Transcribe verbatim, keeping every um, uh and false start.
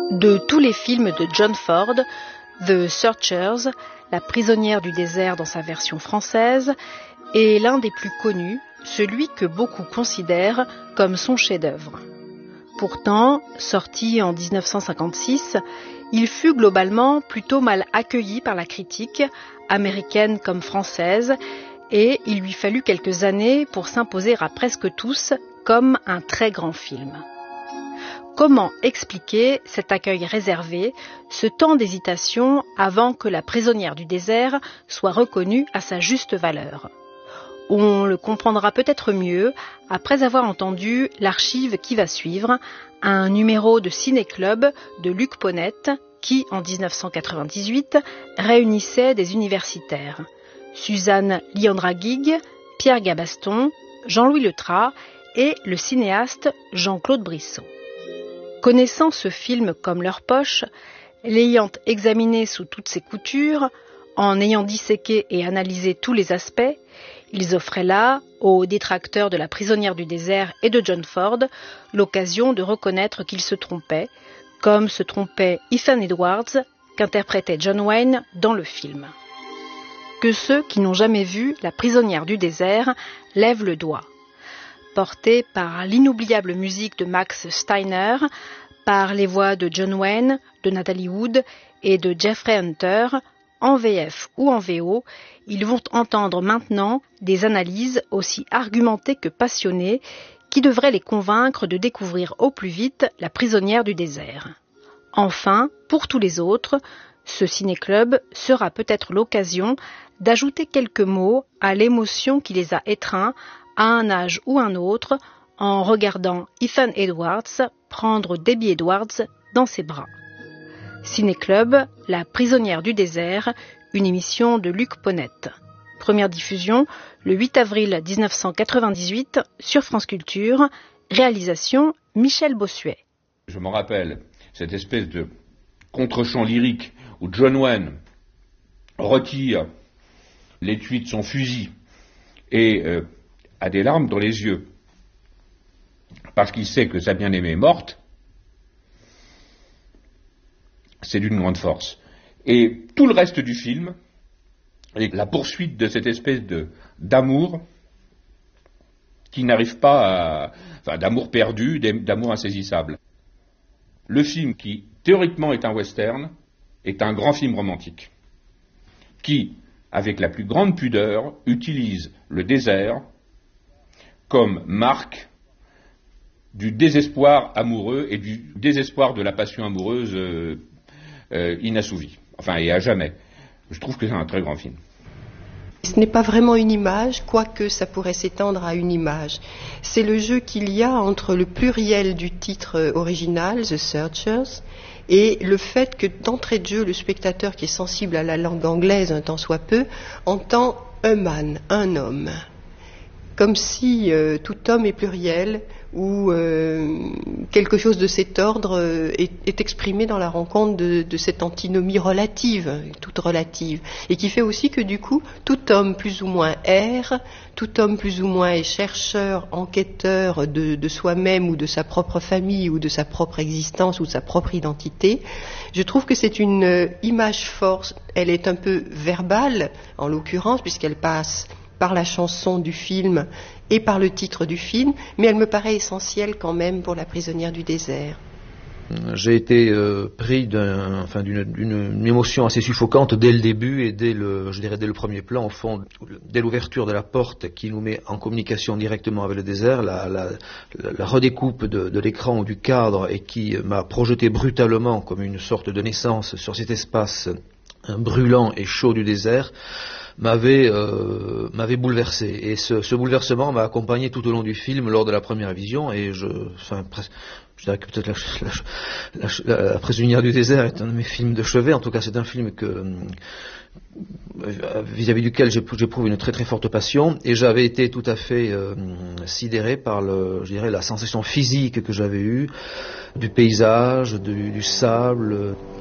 De tous les films de John Ford, The Searchers, La prisonnière du désert dans sa version française, est l'un des plus connus, celui que beaucoup considèrent comme son chef-d'œuvre. Pourtant, sorti en dix-neuf cent cinquante-six, il fut globalement plutôt mal accueilli par la critique, américaine comme française, et il lui fallut quelques années pour s'imposer à presque tous comme un très grand film. Comment expliquer cet accueil réservé, ce temps d'hésitation avant que La prisonnière du désert soit reconnue à sa juste valeur ? On le comprendra peut-être mieux après avoir entendu l'archive qui va suivre, un numéro de Ciné Club de Luc Ponette qui, en dix-neuf cent quatre-vingt-dix-huit, réunissait des universitaires. Suzanne Liandra-Guigues, Pierre Gabaston, Jean-Louis Letras et le cinéaste Jean-Claude Brissot. Connaissant ce film comme leur poche, l'ayant examiné sous toutes ses coutures, en ayant disséqué et analysé tous les aspects, ils offraient là, aux détracteurs de La prisonnière du désert et de John Ford, l'occasion de reconnaître qu'ils se trompaient, comme se trompait Ethan Edwards, qu'interprétait John Wayne dans le film. Que ceux qui n'ont jamais vu La prisonnière du désert lèvent le doigt. Porté par l'inoubliable musique de Max Steiner, par les voix de John Wayne, de Natalie Wood et de Jeffrey Hunter, en V F ou en V O, ils vont entendre maintenant des analyses aussi argumentées que passionnées qui devraient les convaincre de découvrir au plus vite La prisonnière du désert. Enfin, pour tous les autres, ce ciné-club sera peut-être l'occasion d'ajouter quelques mots à l'émotion qui les a étreints à un âge ou un autre, en regardant Ethan Edwards prendre Debbie Edwards dans ses bras. Ciné-Club, La prisonnière du désert, une émission de Luc Ponette. Première diffusion le huit avril dix-neuf cent quatre-vingt-dix-huit sur France Culture, réalisation Michel Bossuet. Je m'en rappelle, cette espèce de contre-champ lyrique où John Wayne retire l'étui de son fusil et euh, a des larmes dans les yeux, parce qu'il sait que sa bien-aimée est morte, c'est d'une grande force. Et tout le reste du film est la poursuite de cette espèce de, d'amour qui n'arrive pas à... Enfin, d'amour perdu, d'amour insaisissable. Le film qui, théoriquement, est un western, est un grand film romantique, qui, avec la plus grande pudeur, utilise le désert comme marque du désespoir amoureux et du désespoir de la passion amoureuse euh, euh, inassouvie, enfin et à jamais. Je trouve que c'est un très grand film. Ce n'est pas vraiment une image, quoique ça pourrait s'étendre à une image. C'est le jeu qu'il y a entre le pluriel du titre original, The Searchers, et le fait que d'entrée de jeu, le spectateur qui est sensible à la langue anglaise un tant soit peu, entend un man, un homme. Comme si euh, tout homme est pluriel ou euh, quelque chose de cet ordre euh, est, est exprimé dans la rencontre de, de cette antinomie relative, toute relative, et qui fait aussi que du coup, tout homme plus ou moins erre, tout homme plus ou moins est chercheur, enquêteur de, de soi-même ou de sa propre famille ou de sa propre existence ou de sa propre identité. Je trouve que c'est une euh, image forte, elle est un peu verbale en l'occurrence puisqu'elle passe par la chanson du film et par le titre du film, mais elle me paraît essentielle quand même pour La prisonnière du désert. J'ai été euh, pris d'un, enfin, d'une, d'une émotion assez suffocante dès le début et dès le, je dirais dès le premier plan, au fond, dès l'ouverture de la porte qui nous met en communication directement avec le désert, la, la, la redécoupe de, de l'écran ou du cadre et qui m'a projeté brutalement comme une sorte de naissance sur cet espace brûlant et chaud du désert, m'avait euh, m'avait bouleversé, et ce, ce bouleversement m'a accompagné tout au long du film lors de la première vision, et je enfin presque je dirais que peut-être la, la, la, la prisonnière du désert est un de mes films de chevet. En tout cas, c'est un film que vis-à-vis duquel j'éprouve une très très forte passion, et j'avais été tout à fait euh, sidéré par le, je dirais, la sensation physique que j'avais eue du paysage, du, du sable.